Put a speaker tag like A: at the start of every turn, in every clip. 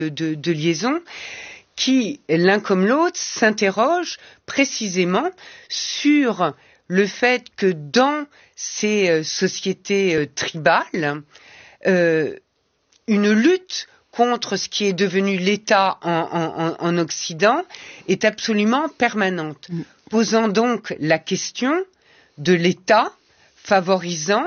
A: de liaison qui, l'un comme l'autre, s'interrogent précisément sur le fait que dans ces sociétés tribales, une lutte contre ce qui est devenu l'État en Occident est absolument permanente, posant donc la question de l'État favorisant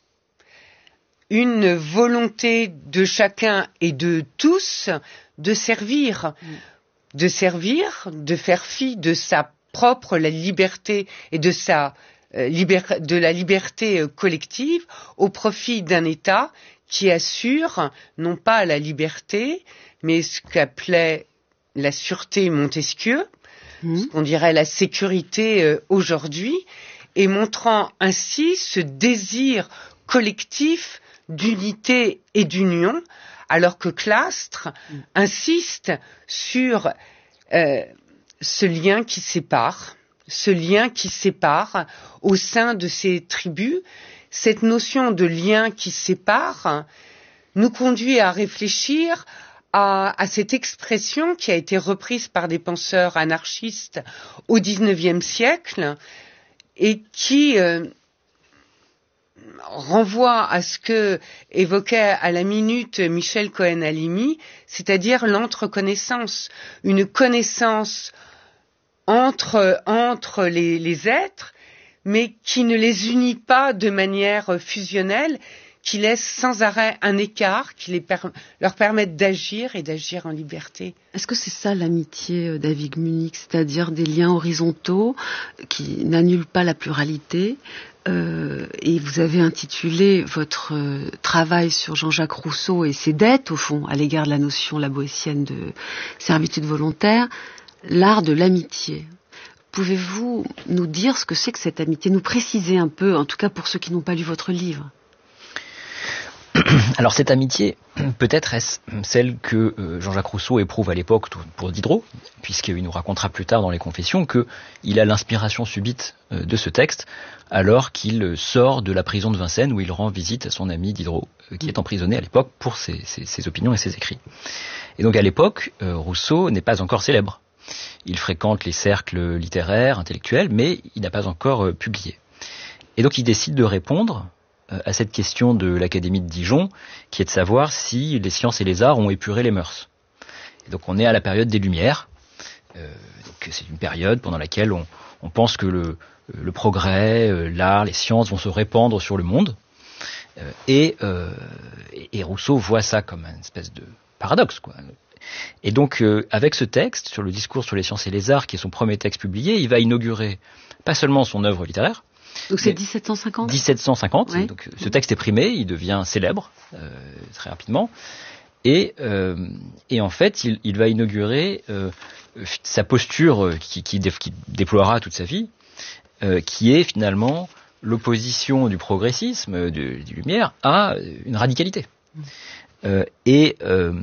A: une volonté de chacun et de tous de servir, de faire fi de sa propre la liberté et de la liberté collective au profit d'un État qui assure non pas la liberté, mais ce qu'appelait la sûreté Montesquieu, ce qu'on dirait la sécurité aujourd'hui, et montrant ainsi ce désir collectif d'unité et d'union, alors que Clastres insiste sur ce lien qui sépare au sein de ces tribus. Cette notion de lien qui sépare nous conduit à réfléchir à cette expression qui a été reprise par des penseurs anarchistes au XIXe siècle et qui renvoie à ce que évoquait à la minute Michel Cohen-Halimi, c'est-à-dire l'entreconnaissance, une connaissance entre les êtres, mais qui ne les unit pas de manière fusionnelle, qui laisse sans arrêt un écart, qui leur permette d'agir et d'agir en liberté.
B: Est-ce que c'est ça l'amitié, David Munich, c'est-à-dire des liens horizontaux qui n'annulent pas la pluralité? Et vous avez intitulé votre travail sur Jean-Jacques Rousseau et ses dettes, au fond, à l'égard de la notion laboétienne de servitude volontaire, l'art de l'amitié. Pouvez-vous nous dire ce que c'est que cette amitié, nous préciser un peu, en tout cas pour ceux qui n'ont pas lu votre livre?
C: Alors cette amitié, peut-être est-ce celle que Jean-Jacques Rousseau éprouve à l'époque pour Diderot, puisqu'il nous racontera plus tard dans les Confessions qu'il a l'inspiration subite de ce texte alors qu'il sort de la prison de Vincennes où il rend visite à son ami Diderot, qui est emprisonné à l'époque pour ses opinions et ses écrits. Et donc à l'époque, Rousseau n'est pas encore célèbre. Il fréquente les cercles littéraires, intellectuels, mais il n'a pas encore publié. Et donc il décide de répondre à cette question de l'Académie de Dijon, qui est de savoir si les sciences et les arts ont épuré les mœurs. Et donc on est à la période des Lumières, donc c'est une période pendant laquelle on pense que le progrès, l'art, les sciences vont se répandre sur le monde, et Rousseau voit ça comme une espèce de paradoxe, quoi. Et donc avec ce texte, sur le discours sur les sciences et les arts, qui est son premier texte publié, il va inaugurer pas seulement son œuvre littéraire.
B: Donc c'est 1750
C: 1750,
B: oui.
C: Donc ce texte est primé, il devient célèbre très rapidement, et en fait il va inaugurer sa posture qui déploiera toute sa vie, qui est finalement l'opposition du progressisme, du Lumière, à une radicalité. Et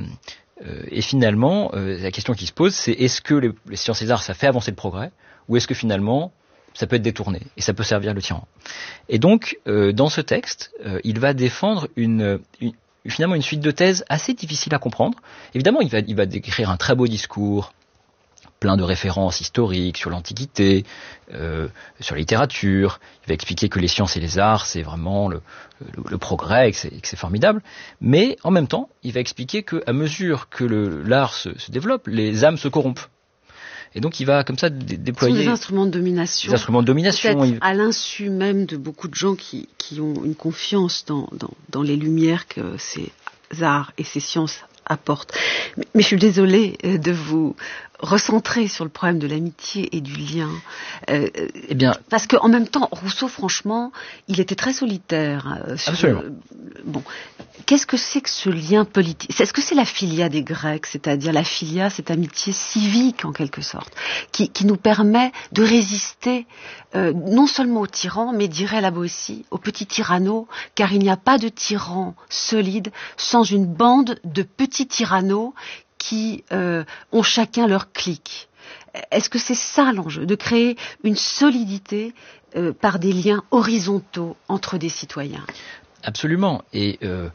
C: finalement, la question qui se pose, c'est est-ce que les sciences et les arts, ça fait avancer le progrès, ou est-ce que finalement ça peut être détourné et ça peut servir le tyran. Et donc, dans ce texte, il va défendre finalement une suite de thèses assez difficiles à comprendre. Évidemment, il va décrire un très beau discours, plein de références historiques sur l'Antiquité, sur la littérature. Il va expliquer que les sciences et les arts, c'est vraiment le progrès et que c'est formidable. Mais en même temps, il va expliquer qu'à mesure que l'art se développe, les âmes se corrompent. Et donc il va comme ça déployer...
B: Ce sont des instruments de domination.
C: Des instruments de domination.
B: Peut-être à l'insu même de beaucoup de gens qui ont une confiance dans les lumières que ces arts et ces sciences apportent. Mais je suis désolée de vous recentrer sur le problème de l'amitié et du lien.
C: Eh bien,
B: parce qu'en même temps, Rousseau, franchement, il était très solitaire.
C: Absolument.
B: Bon, qu'est-ce que c'est que ce lien politique? Est-ce que c'est la philia des Grecs, c'est-à-dire la philia, cette amitié civique en quelque sorte, qui nous permet de résister non seulement aux tyrans, mais dirait la Boétie, aux petits tyrannos, car il n'y a pas de tyran solide sans une bande de petits tyrannos qui ont chacun leur clique. Est-ce que c'est ça l'enjeu, de créer une solidité par des liens horizontaux entre des citoyens?
C: Absolument. Et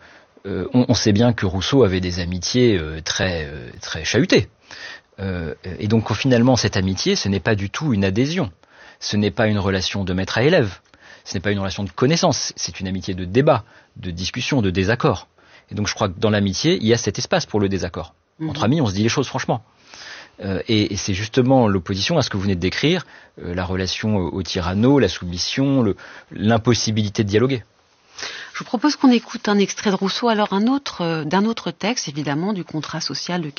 C: on sait bien que Rousseau avait des amitiés très chahutées. Et donc finalement, cette amitié, ce n'est pas du tout une adhésion. Ce n'est pas une relation de maître à élève. Ce n'est pas une relation de connaissance. C'est une amitié de débat, de discussion, de désaccord. Et donc je crois que dans l'amitié, il y a cet espace pour le désaccord. Entre amis, on se dit les choses franchement. Et c'est justement l'opposition à ce que vous venez de décrire, la relation au tyranno, la soumission, l'impossibilité de dialoguer.
B: Je vous propose qu'on écoute un extrait de Rousseau, alors d'un autre texte, évidemment, du contrat social de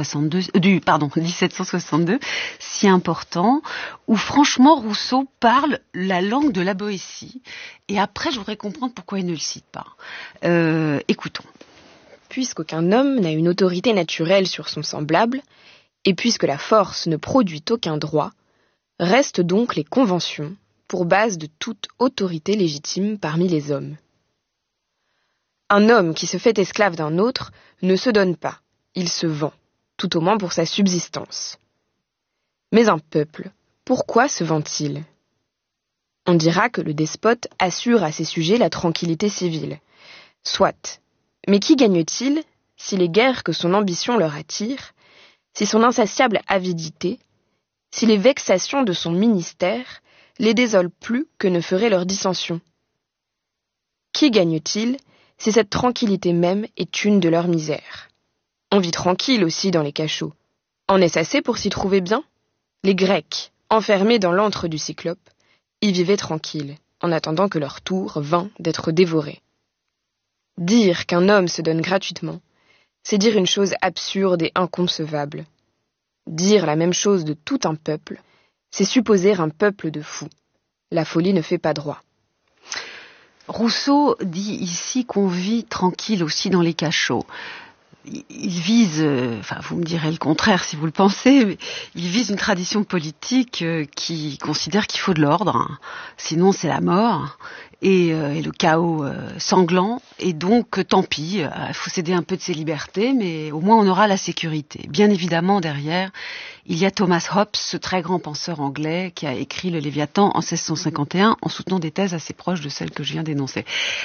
B: 1762, si important, où franchement Rousseau parle la langue de la Boétie. Et après, je voudrais comprendre pourquoi il ne le cite pas. Écoutons.
D: Puisqu'aucun homme n'a une autorité naturelle sur son semblable, et puisque la force ne produit aucun droit, restent donc les conventions pour base de toute autorité légitime parmi les hommes. Un homme qui se fait esclave d'un autre ne se donne pas, il se vend, tout au moins pour sa subsistance. Mais un peuple, pourquoi se vend-il ? On dira que le despote assure à ses sujets la tranquillité civile. Soit, mais qui gagne-t-il si les guerres que son ambition leur attire, si son insatiable avidité, si les vexations de son ministère les désolent plus que ne feraient leurs dissensions ? Qui gagne-t-il si cette tranquillité même est une de leurs misères ? On vit tranquille aussi dans les cachots. En est-ce assez pour s'y trouver bien ? Les Grecs, enfermés dans l'antre du Cyclope, y vivaient tranquilles, en attendant que leur tour vînt d'être dévoré. Dire qu'un homme se donne gratuitement, c'est dire une chose absurde et inconcevable. Dire la même chose de tout un peuple, c'est supposer un peuple de fous. La folie ne fait pas droit.
B: Rousseau dit ici qu'on vit tranquille aussi dans les cachots. Il vise, vous me direz le contraire si vous le pensez, mais il vise une tradition politique qui considère qu'il faut de l'ordre, sinon c'est la mort et le chaos sanglant, et donc tant pis, il faut céder un peu de ses libertés, mais au moins on aura la sécurité. Bien évidemment, derrière, il y a Thomas Hobbes, ce très grand penseur anglais qui a écrit le Léviathan en 1651 en soutenant des thèses assez proches de celles que je viens d'énoncer.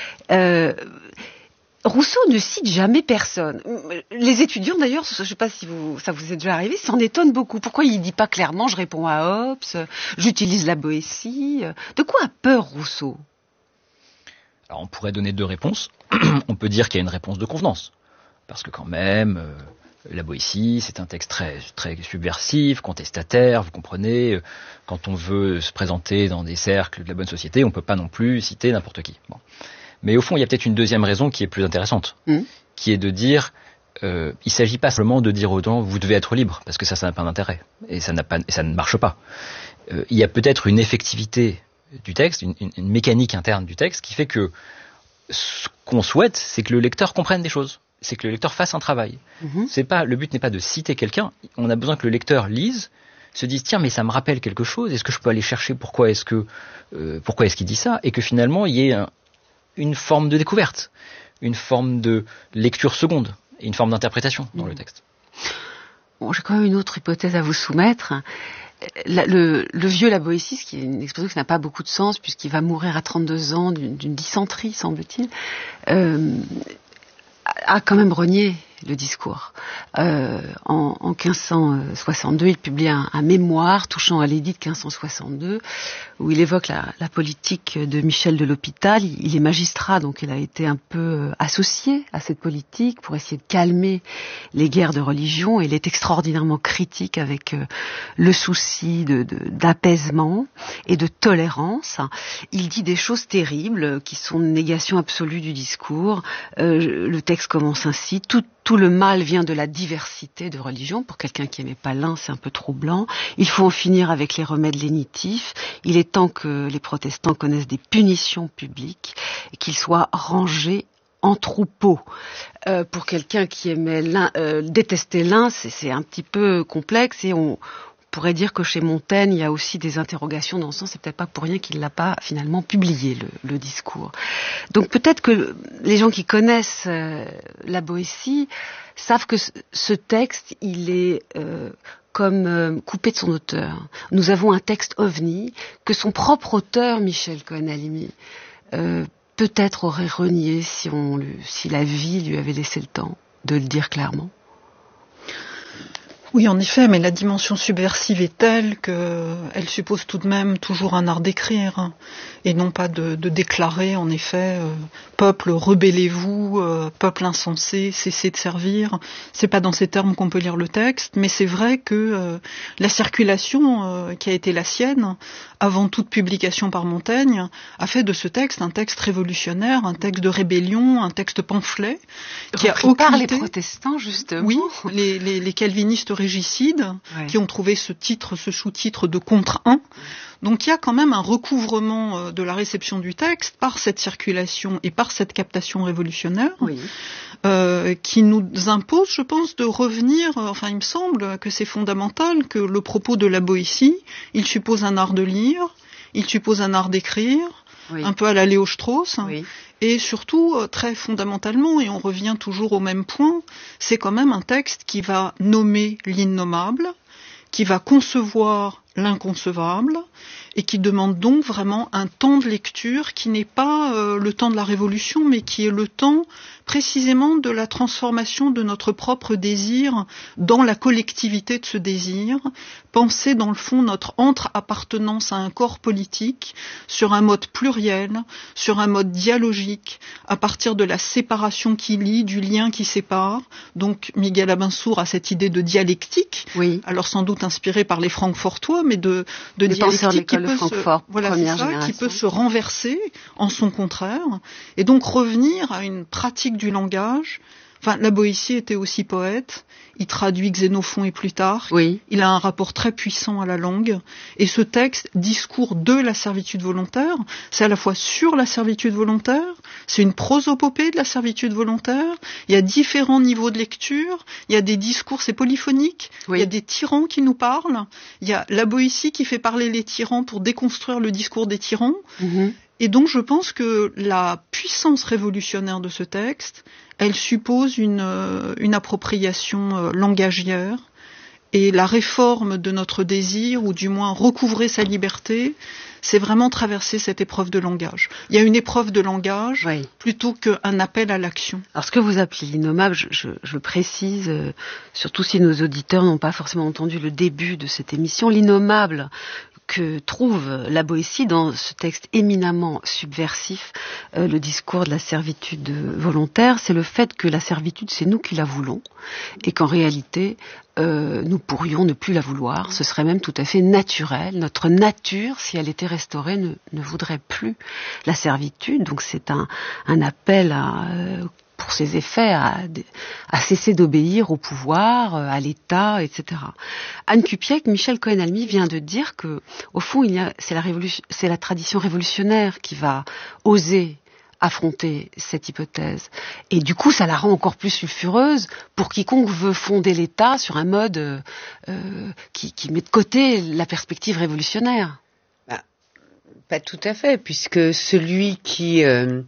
B: Rousseau ne cite jamais personne. Les étudiants, d'ailleurs, je ne sais pas si ça vous est déjà arrivé, s'en étonnent beaucoup. Pourquoi il ne dit pas clairement « je réponds à Hobbes »,« j'utilise la Boétie ». De quoi a peur Rousseau ?
C: Alors on pourrait donner deux réponses. On peut dire qu'il y a une réponse de convenance. Parce que quand même, la Boétie, c'est un texte très, très subversif, contestataire, vous comprenez. Quand on veut se présenter dans des cercles de la bonne société, on ne peut pas non plus citer n'importe qui. Bon. Mais au fond, il y a peut-être une deuxième raison qui est plus intéressante, qui est de dire, il ne s'agit pas seulement de dire aux gens, vous devez être libre, parce que ça n'a pas d'intérêt, et ça ne marche pas. Il y a peut-être une effectivité du texte, une mécanique interne du texte, qui fait que ce qu'on souhaite, c'est que le lecteur comprenne des choses, c'est que le lecteur fasse un travail. Le but n'est pas de citer quelqu'un, on a besoin que le lecteur lise, se dise tiens mais ça me rappelle quelque chose, est-ce que je peux aller chercher pourquoi est-ce qu'il dit ça, et que finalement il y ait une forme de découverte, une forme de lecture seconde, et une forme d'interprétation dans le texte.
B: Bon, j'ai quand même une autre hypothèse à vous soumettre. Le vieux La Boétie, qui est une expression qui n'a pas beaucoup de sens, puisqu'il va mourir à 32 ans d'une dysenterie, semble-t-il, a quand même renié le discours. En 1562, il publie un mémoire touchant à l'édit de 1562, où il évoque la politique de Michel de l'Hôpital. Il est magistrat, donc il a été un peu associé à cette politique pour essayer de calmer les guerres de religion. Et il est extraordinairement critique avec le souci d'apaisement et de tolérance. Il dit des choses terribles qui sont une négation absolue du discours. Le texte commence ainsi: tout le mal vient de la diversité de religions. Pour quelqu'un qui n'aimait pas l'un, c'est un peu troublant. Il faut en finir avec les remèdes lénitifs. Il est temps que les protestants connaissent des punitions publiques et qu'ils soient rangés en troupeau. Pour quelqu'un qui aimait détestait l'un, c'est un petit peu complexe, et on pourrait dire que chez Montaigne, il y a aussi des interrogations dans ce sens. C'est peut-être pas pour rien qu'il l'a pas finalement publié, le discours. Donc peut-être que les gens qui connaissent la Boétie savent que ce texte, il est comme coupé de son auteur. Nous avons un texte ovni que son propre auteur, Michel Cohen-Halimi, peut-être aurait renié si la vie lui avait laissé le temps de le dire clairement.
E: Oui, en effet, mais la dimension subversive est telle qu'elle suppose tout de même toujours un art d'écrire, et non pas de déclarer, en effet, peuple, rebellez-vous, peuple insensé, cessez de servir. C'est pas dans ces termes qu'on peut lire le texte, mais c'est vrai que la circulation qui a été la sienne, avant toute publication par Montaigne, a fait de ce texte un texte révolutionnaire, un texte de rébellion, un texte pamphlet, qui a occulté
B: par les protestants, justement.
E: Oui, les calvinistes régicides, ouais, qui ont trouvé ce sous-titre de contre 1. Donc il y a quand même un recouvrement de la réception du texte par cette circulation et par cette captation révolutionnaire, oui, qui nous impose, je pense, de revenir, enfin il me semble que c'est fondamental, que le propos de la Boétie, il suppose un art de lire, il suppose un art d'écrire, oui, un peu à la Léo Strauss, oui, et surtout, très fondamentalement, et on revient toujours au même point, c'est quand même un texte qui va nommer l'innommable, qui va concevoir l'inconcevable, et qui demande donc vraiment un temps de lecture qui n'est pas le temps de la révolution, mais qui est le temps précisément de la transformation de notre propre désir dans la collectivité de ce désir, penser dans le fond notre entre-appartenance à un corps politique sur un mode pluriel, sur un mode dialogique, à partir de la séparation qui lie, du lien qui sépare. Donc Miguel Abensour a cette idée de dialectique, oui, alors sans doute inspirée par les Francfortois, mais de dialectique qui peut se renverser en son contraire, et donc revenir à une pratique du langage. Enfin, la Boétie était aussi poète, il traduit Xénophon et Plutarque, oui, il a un rapport très puissant à la langue, et ce texte, discours de la servitude volontaire, c'est à la fois sur la servitude volontaire, c'est une prosopopée de la servitude volontaire, il y a différents niveaux de lecture, il y a des discours, c'est polyphonique, oui, il y a des tyrans qui nous parlent, il y a la Boétie qui fait parler les tyrans pour déconstruire le discours des tyrans, et donc je pense que la puissance révolutionnaire de ce texte, elle suppose une appropriation langagière, et la réforme de notre désir, ou du moins recouvrer sa liberté, c'est vraiment traverser cette épreuve de langage. Il y a une épreuve de langage, oui, plutôt qu'un appel à l'action.
B: Alors ce que vous appelez l'innommable, je précise, surtout si nos auditeurs n'ont pas forcément entendu le début de cette émission, l'innommable que trouve la Boétie dans ce texte éminemment subversif, le discours de la servitude volontaire, c'est le fait que la servitude, c'est nous qui la voulons, et qu'en réalité, nous pourrions ne plus la vouloir. Ce serait même tout à fait naturel. Notre nature, si elle était restaurée, ne voudrait plus la servitude. Donc c'est un appel pour ses effets, à cesser d'obéir au pouvoir, à l'État, etc. Anne Cupiec, Michel Cohen-Almy vient de dire que, au fond, c'est la tradition révolutionnaire qui va oser affronter cette hypothèse. Et du coup, ça la rend encore plus sulfureuse pour quiconque veut fonder l'État sur un mode qui met de côté la perspective révolutionnaire.
A: Pas tout à fait, puisque celui qui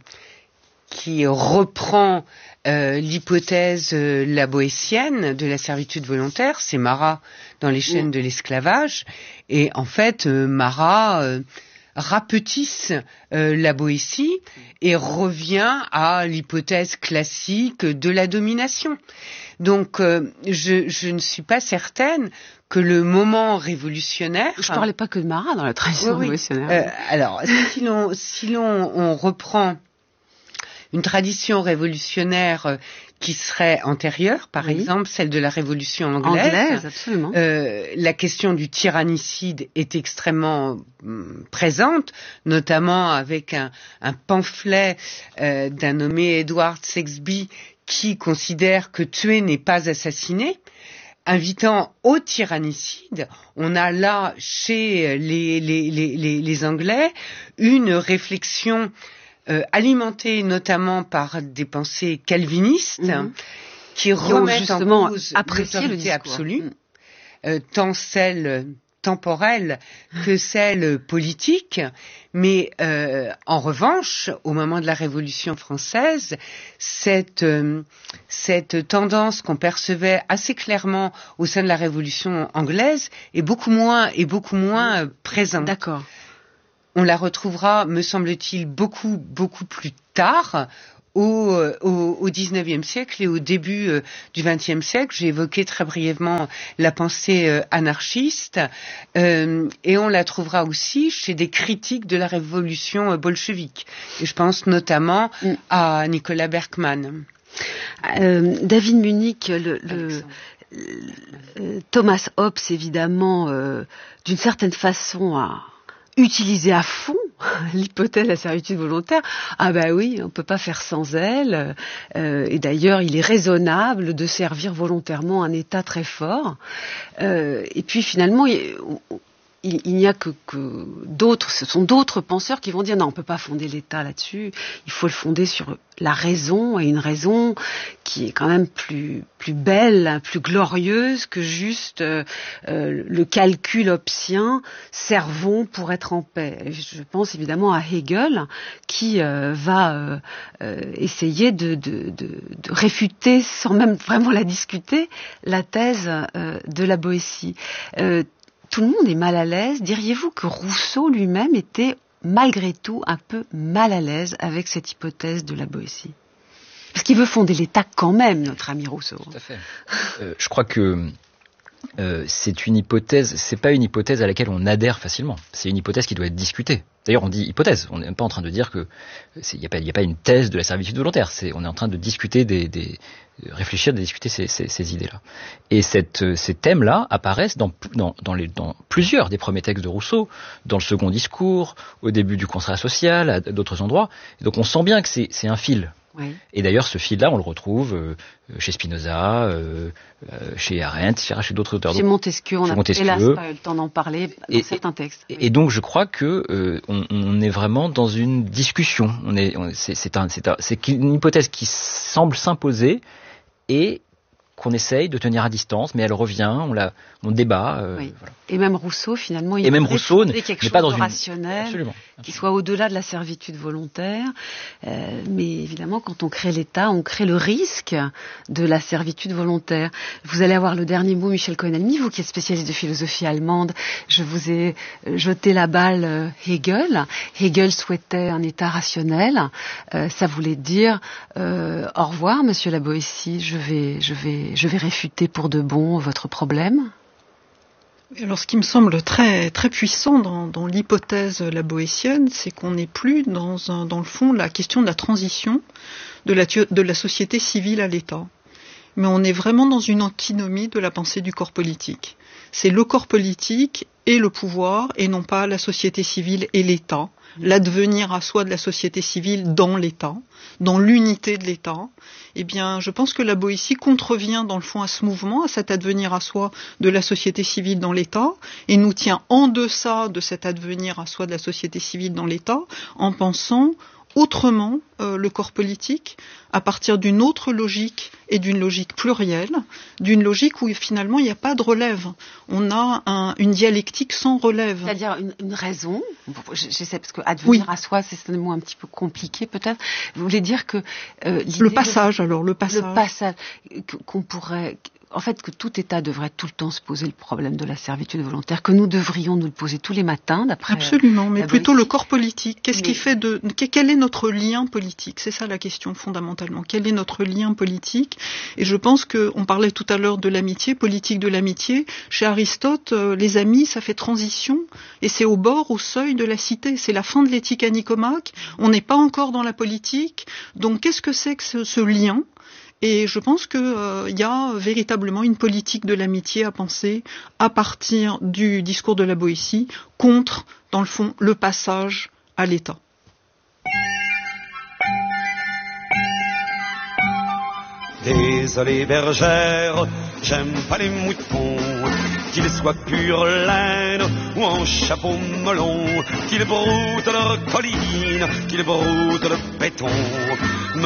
A: reprend l'hypothèse la boétienne de la servitude volontaire, c'est Marat dans les chaînes de l'esclavage, et en fait Marat rapetisse la Boétie et revient à l'hypothèse classique de la domination. Donc je ne suis pas certaine que le moment révolutionnaire...
B: Je ne parlais pas que de Marat dans la tradition révolutionnaire.
A: Alors, si l'on reprend une tradition révolutionnaire qui serait antérieure, par exemple celle de la Révolution anglaise.
B: Absolument.
A: La question du tyrannicide est extrêmement présente, notamment avec un pamphlet d'un nommé Edward Saxby qui considère que tuer n'est pas assassiner. Invitant au tyrannicide, on a là chez les Anglais une réflexion alimentée notamment par des pensées calvinistes qui remettent en cause l'autorité absolue, tant celle temporelle que celle politique, mais en revanche, au moment de la Révolution française, cette tendance qu'on percevait assez clairement au sein de la Révolution anglaise est beaucoup moins présente.
B: D'accord.
A: on la retrouvera, me semble-t-il, beaucoup plus tard, au XIXe siècle et au début du XXe siècle. J'ai évoqué très brièvement la pensée anarchiste, et on la trouvera aussi chez des critiques de la révolution bolchevique. Et je pense notamment à Nicolas Berkman.
B: David Munich, Thomas Hobbes, évidemment, d'une certaine façon, a utilisé à fond l'hypothèse de la servitude volontaire. Ah bah oui, on peut pas faire sans elle. Et d'ailleurs, il est raisonnable de servir volontairement un État très fort. Et puis finalement, il n'y a que d'autres, ce sont d'autres penseurs qui vont dire non, on peut pas fonder l'État là-dessus. Il faut le fonder sur la raison, et une raison qui est quand même plus belle, plus glorieuse que juste le calcul hobbesien. Servons pour être en paix. Je pense évidemment à Hegel qui va essayer de réfuter, sans même vraiment la discuter, la thèse de la Boétie. Tout le monde est mal à l'aise. Diriez-vous que Rousseau lui-même était malgré tout un peu mal à l'aise avec cette hypothèse de la Boétie? Parce qu'il veut fonder l'État quand même, notre ami Rousseau.
C: Tout à fait. Je crois que c'est une hypothèse, c'est pas une hypothèse à laquelle on adhère facilement. C'est une hypothèse qui doit être discutée. D'ailleurs, on dit hypothèse. On n'est pas en train de dire que il n'y a pas une thèse de la servitude volontaire. On est en train de discuter réfléchir, de discuter ces idées-là. Et ces thèmes-là apparaissent dans plusieurs des premiers textes de Rousseau, dans le second discours, au début du contrat social, à d'autres endroits. Et donc on sent bien que c'est un fil. Oui. Et d'ailleurs, ce fil-là, on le retrouve chez Spinoza, chez Arendt, chez d'autres auteurs.
B: Chez Montesquieu, on n'a hélas pas eu le temps d'en parler dans certains textes.
C: Et donc, je crois que on est vraiment dans une discussion. C'est une hypothèse qui semble s'imposer et qu'on essaye de tenir à distance, mais elle revient, on débat.
B: Oui. Voilà. Et même Rousseau, finalement, il
C: n'est
B: quelque chose
C: pas dans
B: de rationnel,
C: absolument.
B: qui soit au-delà de la servitude volontaire. Mais évidemment, quand on crée l'État, on crée le risque de la servitude volontaire. Vous allez avoir le dernier mot, Michel Cohen-Almy, vous qui êtes spécialiste de philosophie allemande. Je vous ai jeté la balle Hegel. Hegel souhaitait un État rationnel. Ça voulait dire au revoir, Monsieur la Boétie. Je vais réfuter pour de bon votre problème.
E: Alors, ce qui me semble très, très puissant dans l'hypothèse la boétienne, c'est qu'on n'est plus dans le fond la question de la transition de la société civile à l'État. Mais on est vraiment dans une antinomie de la pensée du corps politique. C'est le corps politique et le pouvoir, et non pas la société civile et l'État. L'advenir à soi de la société civile dans l'État, dans l'unité de l'État. Eh bien, je pense que la Boétie contrevient dans le fond à ce mouvement, à cet advenir à soi de la société civile dans l'État, et nous tient en deçà de cet advenir à soi de la société civile dans l'État, en pensant autrement le corps politique, à partir d'une autre logique et d'une logique plurielle, d'une logique où finalement il n'y a pas de relève. On a une dialectique sans relève.
B: C'est-à-dire une raison, j'essaie parce que advenir à soi, c'est un mot un petit peu compliqué peut-être. Vous voulez dire que
E: le passage
B: qu'on pourrait... En fait, que tout État devrait tout le temps se poser le problème de la servitude volontaire, que nous devrions nous le poser tous les matins, d'après...
E: Absolument, mais plutôt le corps politique. Quel est notre lien politique? C'est ça la question fondamentalement. Quel est notre lien politique? Et je pense qu'on parlait tout à l'heure de l'amitié, politique de l'amitié. Chez Aristote, les amis, ça fait transition, et c'est au seuil de la cité. C'est la fin de l'éthique à Nicomaque. On n'est pas encore dans la politique. Donc, qu'est-ce que c'est que ce lien? Et je pense qu'il y a véritablement une politique de l'amitié à penser à partir du discours de la Boétie contre, dans le fond, le passage à l'État.
F: Désolé bergère, j'aime pas les moutons, qu'ils soient pure laine ou en chapeau melon, qu'ils broutent leur colline, qu'ils broutent le béton.